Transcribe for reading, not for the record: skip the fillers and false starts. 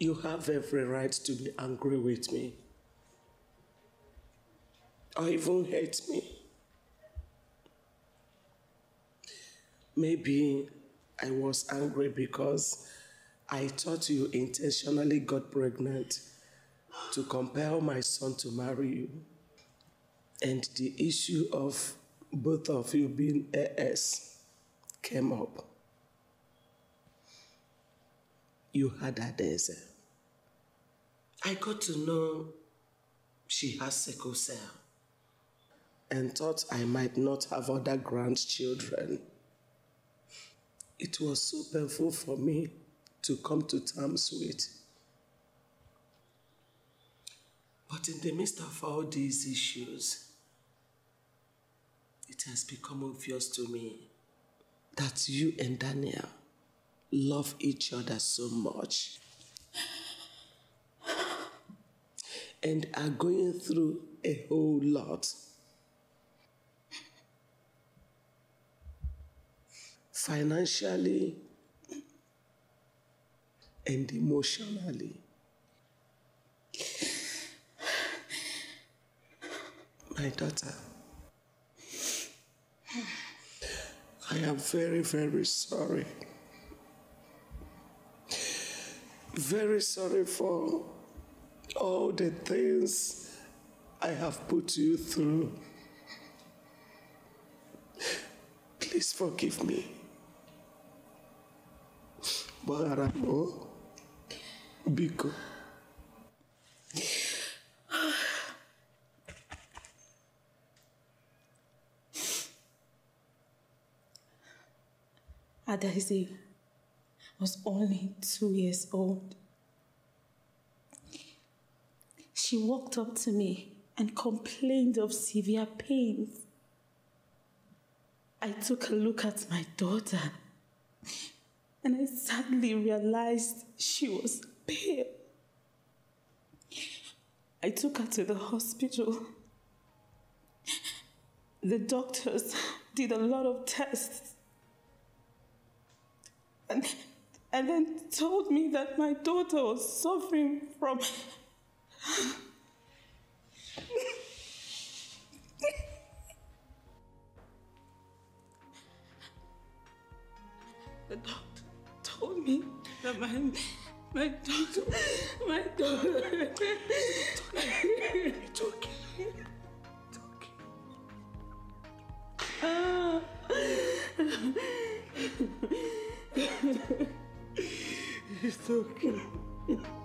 You have every right to be angry with me. Or even hate me. Maybe I was angry because I thought you intentionally got pregnant to compel my son to marry you. And the issue of both of you being heirs came up. You had Adeze. I got to know she has sickle cell and thought I might not have other grandchildren. It was so painful for me to come to terms with. But in the midst of all these issues, it has become obvious to me that you and Daniel love each other so much and are going through a whole lot. Financially and emotionally. My daughter, I am very, very sorry. Very sorry for all the things I have put you through. Please forgive me. Baharamo, Biko. Adeze was only 2 years old. She walked up to me and complained of severe pains. I took a look at my daughter and I sadly realized she was pale. I took her to the hospital. The doctors did a lot of tests and then told me that my daughter was suffering from the doctor told me that my daughter It's okay. It's okay. It's okay.